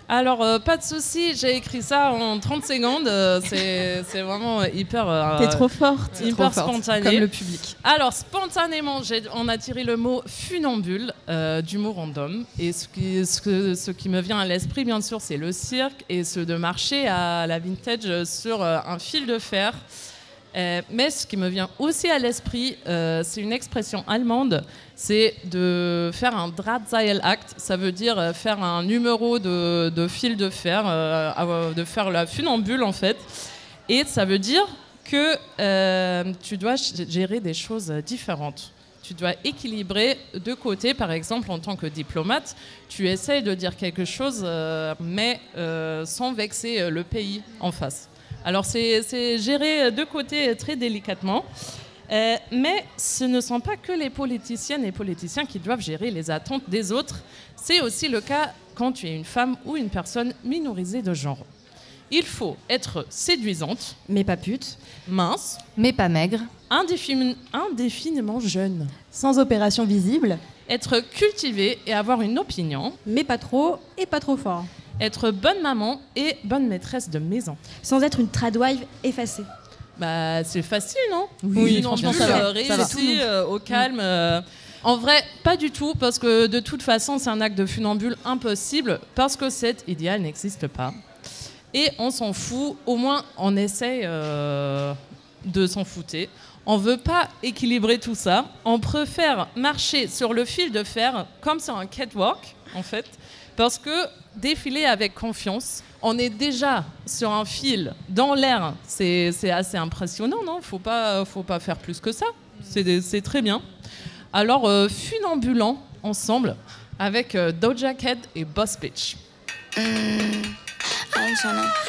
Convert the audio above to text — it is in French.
Alors, pas de souci, j'ai écrit ça en 30 secondes. C'est vraiment hyper... T'es trop forte. Hyper spontané. Comme le public. Alors, spontanément, on a tiré le mot funambule du mot random. Et ce qui me vient à l'esprit, bien sûr, c'est le cirque et ce de marcher à la vintage sur un fil de fer. Mais ce qui me vient aussi à l'esprit, c'est une expression allemande, c'est de faire un Drahtseilakt, ça veut dire faire un numéro de fil de fer, de faire la funambule en fait. Et ça veut dire que tu dois gérer des choses différentes. Tu dois équilibrer deux côtés, par exemple en tant que diplomate, tu essayes de dire quelque chose, mais sans vexer le pays en face. Alors c'est géré de côtés très délicatement, mais ce ne sont pas que les politiciennes et politiciens qui doivent gérer les attentes des autres. C'est aussi le cas quand tu es une femme ou une personne minorisée de genre. Il faut être séduisante, mais pas pute, mince, mais pas maigre, indéfiniment jeune, sans opération visible, être cultivée et avoir une opinion, mais pas trop et pas trop fort. Être bonne maman et bonne maîtresse de maison. Sans être une tradwife effacée. Bah, c'est facile, non ? Oui, franchement, ça va. Réussi, au calme. En vrai, pas du tout, parce que de toute façon, c'est un acte de funambule impossible, parce que cet idéal n'existe pas. Et on s'en fout, au moins on essaye de s'en foutre. On veut pas équilibrer tout ça. On préfère marcher sur le fil de fer, comme sur un catwalk, en fait, parce que défiler avec confiance, on est déjà sur un fil dans l'air, c'est assez impressionnant, non ? Faut pas faire plus que ça. C'est très bien. Alors, funambulant ensemble avec Doja Cat et Boss Bitch. I ain't tryna